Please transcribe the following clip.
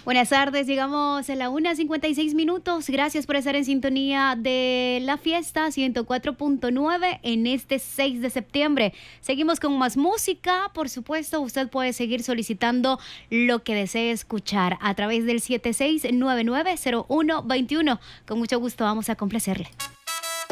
Buenas tardes, llegamos a la 1:56. Gracias por estar en sintonía de la fiesta 104.9 en este 6 de septiembre. Seguimos con más música, por supuesto, usted puede seguir solicitando lo que desee escuchar a través del 76990121. Con mucho gusto vamos a complacerle.